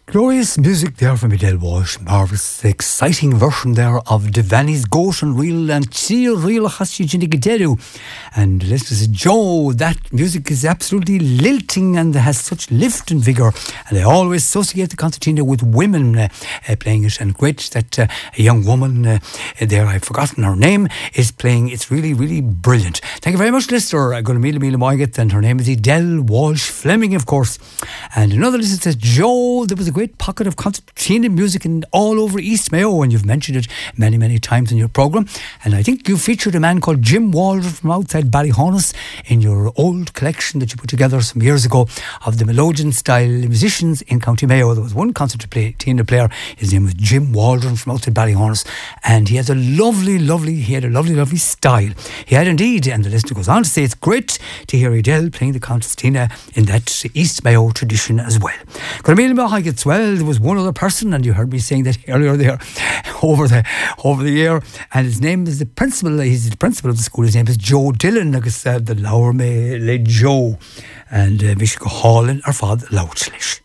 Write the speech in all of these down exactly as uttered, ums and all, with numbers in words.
Glorious music there from Adele Walsh. Marvellous, exciting version there of Devaney's Goat and Reel and Tír Reel Chassi. And listen to Joe, that music is absolutely lilting and has such lift and vigour. And I always associate the concertina with women uh, uh, playing it. And great that uh, a young woman uh, there, I've forgotten her name, is playing. It's really, really brilliant. Thank you very much, listener. I'm going to meet Mila Moiget, and her name is Adele Walsh Fleming, of course. And another listener says, Joe, there was a great pocket of concertina music in all over East Mayo, and you've mentioned it many, many times in your programme. And I think you featured a man called Jim Waldron from outside Ballyhonus in your old collection that you put together some years ago of the melodeon style musicians in County Mayo. There was one concertina player, his name was Jim Waldron from outside Ballyhonus, and he has a lovely, lovely, he had a lovely, lovely style. He had indeed, and the listener goes on to say it's great to hear Adele playing the concertina in that East Mayo tradition as well. Well, there was one other person, and you heard me saying that earlier there over the over the year, and his name is the principal, he's the principal of the school, his name is Joe Dillon, agus uh, the Lower me le Joe, and uh, Michigan Hall and our father Louchlish.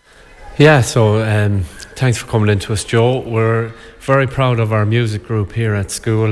Yeah, so um, thanks for coming in to us, Joe. We're very proud of our music group here at school.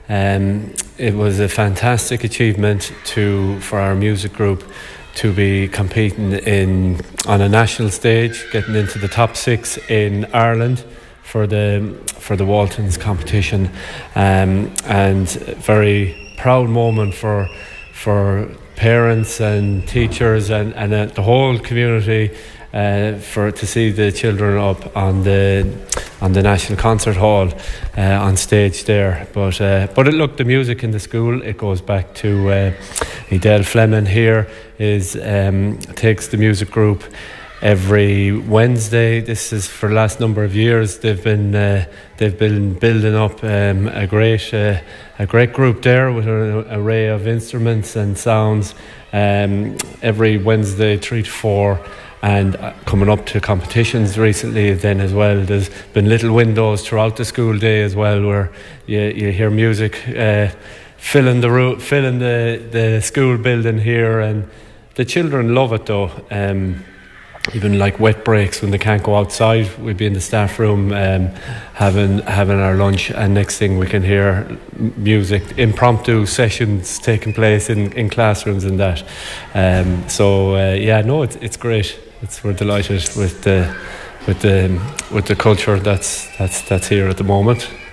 Um, it was a fantastic achievement to for our music group to be competing in on a national stage, getting into the top six in Ireland for the for the Waltons competition, um, and very proud moment for for parents and teachers and and uh, the whole community uh, for to see the children up on the on the National Concert Hall uh, on stage there. But uh, but it, look, the music in the school, it goes back to uh, Adele Fleming here is um, takes the music group every Wednesday. This is for the last number of years. They've been uh, they've been building up um, a great uh, a great group there with an array of instruments and sounds um, every Wednesday three to four. And coming up to competitions recently then as well, there's been little windows throughout the school day as well where you, you hear music uh, filling the ro- filling the, the school building here, and the children love it though. Um, even like wet breaks when they can't go outside, we'd be in the staff room um, having having our lunch, and next thing we can hear music, impromptu sessions taking place in, in classrooms and that. Um, so uh, yeah, no, it's it's great. It's, we're delighted with the with the with the culture that's that's that's here at the moment.